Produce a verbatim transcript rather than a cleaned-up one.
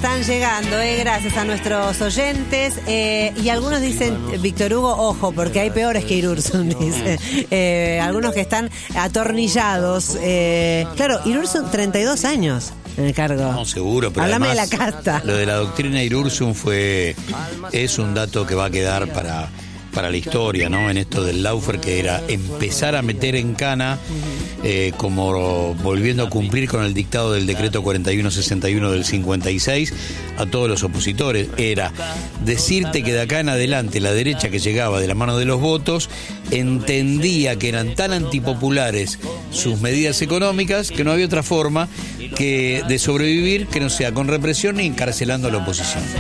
están llegando, eh, gracias a nuestros oyentes. Eh, y algunos dicen, Víctor Hugo, ojo, porque hay peores que Irursun, dice. Eh, algunos que están atornillados. Eh, claro, Irursun, treinta y dos años en el cargo. No, seguro, pero Háblame además, de la casta. Lo de la doctrina Irursun fue, es un dato que va a quedar para, para la historia, ¿no? En esto del Laufer, que era empezar a meter en cana, eh, como volviendo a cumplir con el dictado del decreto cuarenta y uno sesenta y uno del cincuenta y seis, a todos los opositores. Era decirte que de acá en adelante la derecha que llegaba de la mano de los votos entendía que eran tan antipopulares sus medidas económicas que no había otra forma que de sobrevivir que no sea con represión ni encarcelando a la oposición.